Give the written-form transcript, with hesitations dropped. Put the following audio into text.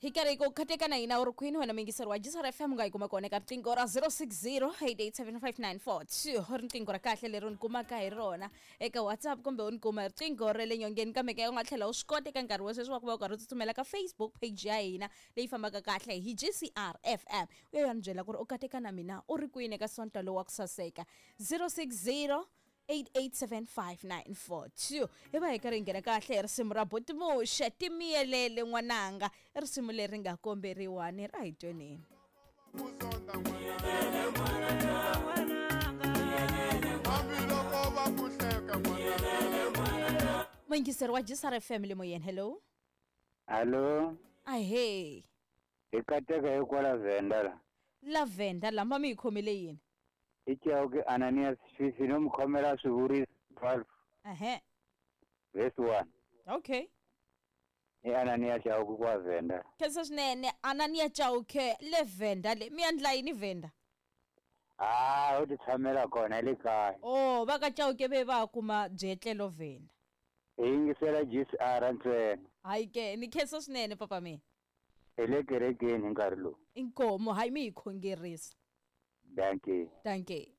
Hikari ko katekana ina uri kwini wena mingisero wa Jisara FM nga ikuma kona ka riqingho ra 0608875942 riqingho ra kahle leri nikuma ka hi rona eka WhatsApp kumbe unikuma riqingho ra le nyongeni kambe ka u nga tlhela u swi kota eka nkarhi wa sweswi wa ku va u karhi u tsutsumela ka Facebook page ya hina leyi fambaka kahle hi GCR FM u ya ni byela ku ri u katekana mina u ri kwini eka sonto lowa ku saseka 0608875942 eba hi karhi nghena kahle risimu ra Botimusha timiyelele n'wananga risimu leri nga komberiwa ni ra hi twenini Mwingiseri wa Jisara Family moyen hello Hello ahe ikateka yokwala Venda Lavenda lamba mi khomele yini Ichauke Ananias Fifino mkhomela Suburi 12 verse 1 okay Ananias Chauke kwa Venda Kesa swinene Ananias Chauke le Venda le mi andla yini Venda u ti tshamela kona le kaya va ka Chauke be va kuma byetlelo Venda yingisela GCR ntsena hayi ke ni khensa swinene papa mina ele kerekeni nkarhi lowu inkomo hayi mi yi khongerisa danke danke